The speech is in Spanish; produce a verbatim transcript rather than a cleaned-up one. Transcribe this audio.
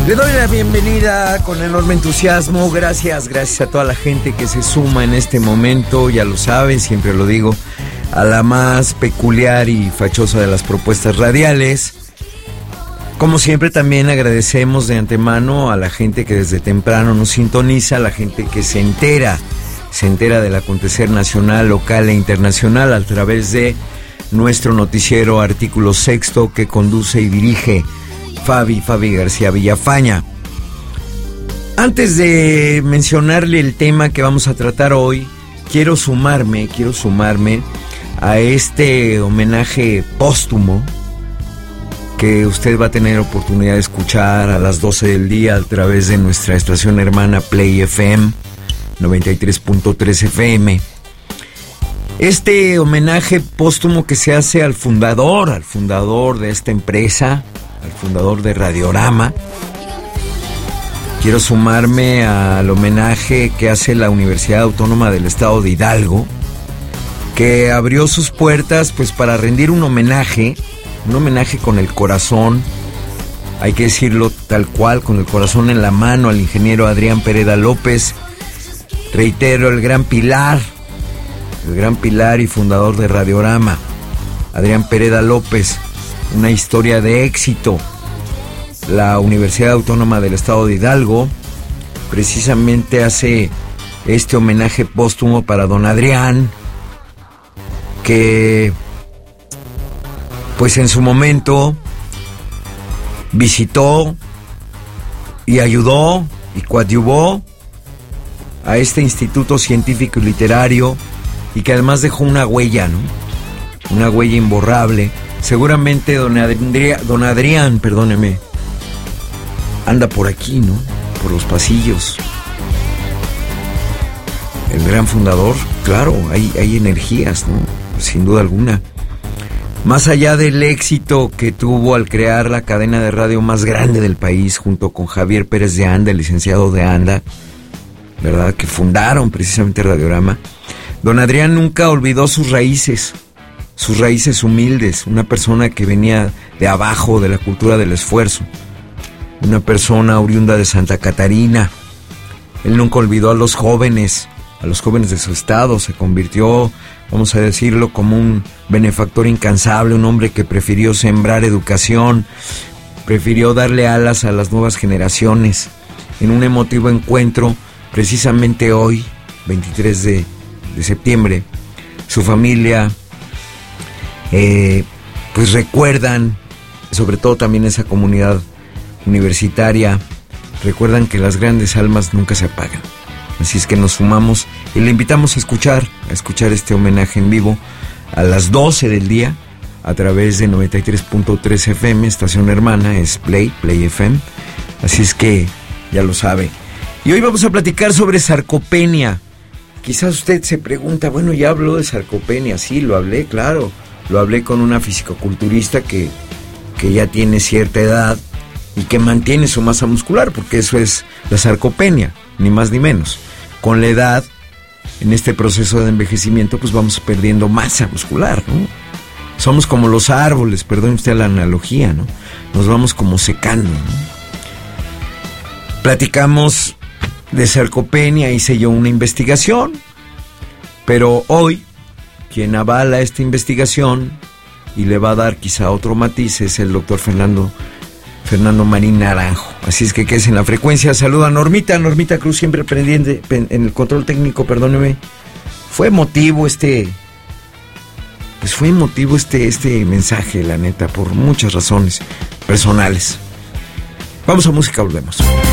Le doy la bienvenida con enorme entusiasmo. Gracias, gracias a toda la gente que se suma en este momento. Ya lo saben, siempre lo digo, a la más peculiar y fachosa de las propuestas radiales. Como siempre, también agradecemos de antemano a la gente que desde temprano nos sintoniza, a la gente que se entera, se entera del acontecer nacional, local e internacional a través de nuestro noticiero Artículo Sexto que conduce y dirige Fabi, Fabi García Villafaña. Antes de mencionarle el tema que vamos a tratar hoy, quiero sumarme, quiero sumarme a este homenaje póstumo que usted va a tener oportunidad de escuchar a las doce del día a través de nuestra estación hermana Play F M noventa y tres punto tres F M. Este homenaje póstumo que se hace al fundador, al fundador de esta empresa, al fundador de Radiorama. Quiero sumarme al homenaje que hace la Universidad Autónoma del Estado de Hidalgo, que abrió sus puertas pues para rendir un homenaje, un homenaje con el corazón, hay que decirlo tal cual, con el corazón en la mano, al ingeniero Adrián Pereda López. Reitero, el gran pilar, el gran pilar y fundador de Radiorama, Adrián Pereda López. Una historia de éxito. La Universidad Autónoma del Estado de Hidalgo precisamente hace este homenaje póstumo para don Adrián, que pues en su momento visitó y ayudó y coadyuvó a este instituto científico y literario, y que además dejó una huella, ¿no? Una huella imborrable. Seguramente don Adrián, don Adrián, perdóneme, anda por aquí, ¿no? Por los pasillos. El gran fundador, claro, hay, hay energías, ¿no? Sin duda alguna. Más allá del éxito que tuvo al crear la cadena de radio más grande del país, junto con Javier Pérez de Anda, el licenciado de Anda, ¿verdad? Que fundaron precisamente Radiorama. Don Adrián nunca olvidó sus raíces. Sus raíces humildes, una persona que venía de abajo, de la cultura del esfuerzo, una persona oriunda de Santa Catarina. Él nunca olvidó a los jóvenes, a los jóvenes de su estado. Se convirtió, vamos a decirlo, como un benefactor incansable, un hombre que prefirió sembrar educación, prefirió darle alas a las nuevas generaciones. En un emotivo encuentro, precisamente hoy, veintitrés de septiembre, su familia Eh, pues recuerdan, sobre todo también esa comunidad universitaria, recuerdan que las grandes almas nunca se apagan. Así es que nos sumamos y le invitamos a escuchar, a escuchar este homenaje en vivo a las doce del día a través de noventa y tres punto tres F M, estación hermana es Play, Play F M. Así es que ya lo sabe. Y hoy vamos a platicar sobre sarcopenia. Quizás usted se pregunta, bueno, ya habló de sarcopenia. Sí, lo hablé, claro. Lo hablé con una fisicoculturista que, que ya tiene cierta edad y que mantiene su masa muscular, porque eso es la sarcopenia, ni más ni menos. Con la edad, en este proceso de envejecimiento, pues vamos perdiendo masa muscular, ¿no? Somos como los árboles, perdón usted la analogía, ¿no? Nos vamos como secando, ¿no? Platicamos de sarcopenia, hice yo una investigación, pero hoy quien avala esta investigación y le va a dar quizá otro matiz es el doctor Fernando, Fernando Marín Naranjo. Así es que quédese en la frecuencia. Saluda a Normita, Normita Cruz, siempre pendiente en el control técnico, perdóneme. Fue emotivo este, pues fue emotivo este, este mensaje, la neta, por muchas razones personales. Vamos a música, volvemos.